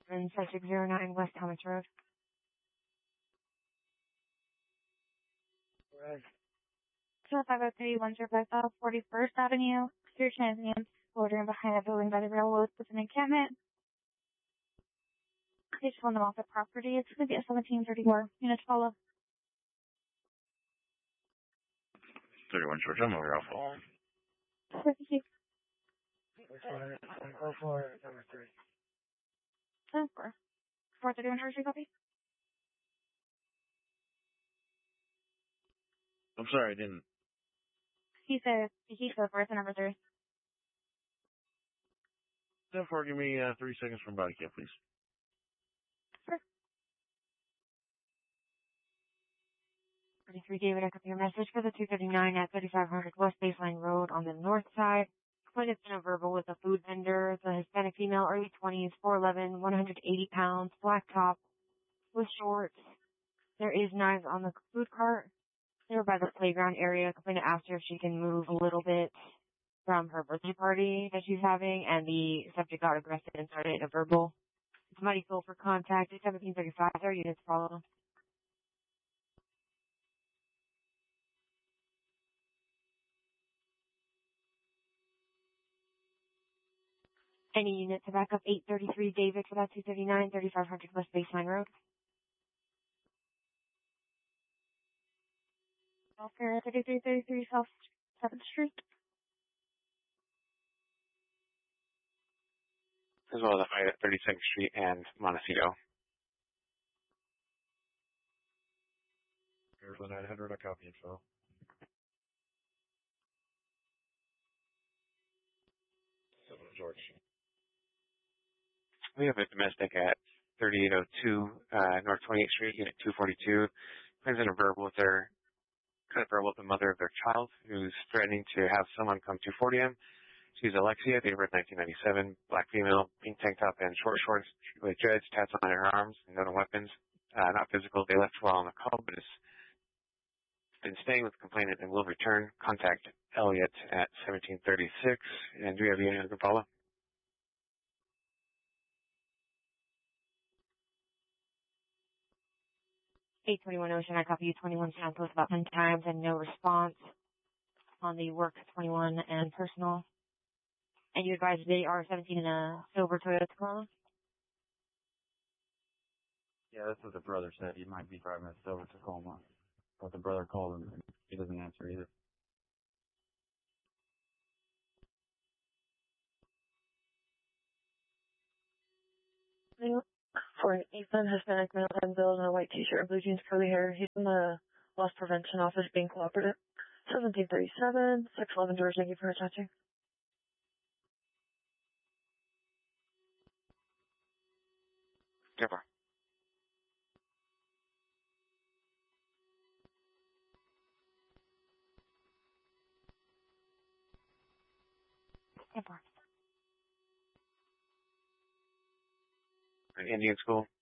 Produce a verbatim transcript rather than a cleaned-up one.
seven six zero nine West Thomas Road. Right. two five zero three one zero five five forty-first Avenue, Clear Champion, bordering behind a building by the railroad with an encampment. They just want them off the property. It's going to be a seventeen thirty-four. Units follow. thirty-one Georgia, I'm over Alpha. fifty-six. oh four, number three. ten four. four thirty-one Hershey copy. I'm sorry, I didn't. He said, he said birth number three. ten four, give me uh, three seconds from body cap, please. Sure. thirty-three David, I copy your message for the two thirty-nine at thirty-five hundred West Baseline Road on the north side. Complaint has been a verbal with a food vendor. It's a Hispanic female, early twenties, four eleven, one hundred eighty pounds, black top, with shorts. There is knives on the food cart. They were by the playground area. Complainant asked her if she can move a little bit from her birthday party that she's having, and the subject got aggressive and started a verbal. It's muddy fill for contact. It's seventeen thirty-five. Their units follow. Any unit to back up eight thirty-three David for that two thirty-nine, thirty-five hundred West Baseline Road. Welfare thirty-three thirty-three South seventh Street. As well as a fight at thirty-second Street and Montecito. Here's the nine hundred, I copy info. seven George. We have a domestic at thirty-eight oh two uh, North twenty-eighth Street, Unit two forty-two. Claims in a verbal with their kind of verbal with the mother of their child, who's threatening to have someone come two forty him. She's Alexia, date of birth nineteen ninety-seven, black female, pink tank top and short shorts with dreads, tats on her arms, and no weapons. Uh, not physical. They left while on the call, but has been staying with the complainant and will return. Contact Elliot at seventeen thirty-six. And do we have any other follow? eight twenty-one Ocean, I copy you twenty-one Santos about ten times and no response on the work twenty-one and personal. And you advise they are seventeen in a silver Toyota Corolla? Yeah, that's what the brother said. He might be driving a silver Tacoma. But the brother called him and he doesn't answer either. For an Ethan, Hispanic male, ten bills, and a white t-shirt and blue jeans, curly hair. He's in the loss prevention office being cooperative. seventeen thirty-seven, six eleven George, thank you for attaching. Never. Never. Indian school.